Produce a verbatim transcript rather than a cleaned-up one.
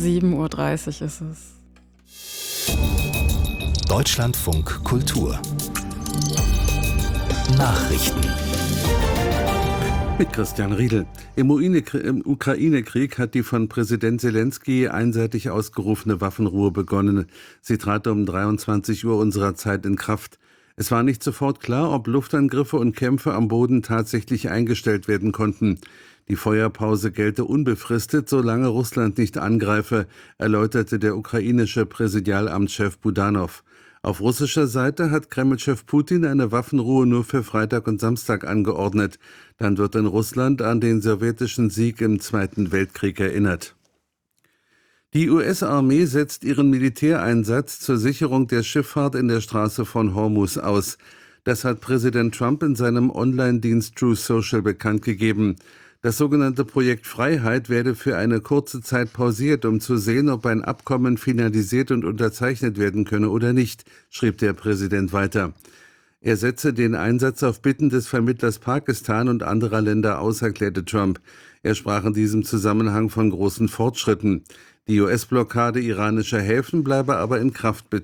sieben Uhr dreißig ist es. Deutschlandfunk Kultur Nachrichten mit Christian Riedel. Im Ukraine-Krieg hat die von Präsident Selenskyj einseitig ausgerufene Waffenruhe begonnen. Sie trat um dreiundzwanzig Uhr unserer Zeit in Kraft. Es war nicht sofort klar, ob Luftangriffe und Kämpfe am Boden tatsächlich eingestellt werden konnten. Die Feuerpause gelte unbefristet, solange Russland nicht angreife, erläuterte der ukrainische Präsidialamtschef Budanov. Auf russischer Seite hat Kreml-Chef Putin eine Waffenruhe nur für Freitag und Samstag angeordnet. Dann wird in Russland an den sowjetischen Sieg im Zweiten Weltkrieg erinnert. Die U S-Armee setzt ihren Militäreinsatz zur Sicherung der Schifffahrt in der Straße von Hormuz aus. Das hat Präsident Trump in seinem Online-Dienst Truth Social bekannt gegeben. Das sogenannte Projekt Freiheit werde für eine kurze Zeit pausiert, um zu sehen, ob ein Abkommen finalisiert und unterzeichnet werden könne oder nicht, schrieb der Präsident weiter. Er setze den Einsatz auf Bitten des Vermittlers Pakistan und anderer Länder aus, erklärte Trump. Er sprach in diesem Zusammenhang von großen Fortschritten. Die U S-Blockade iranischer Häfen bleibe aber in Kraft,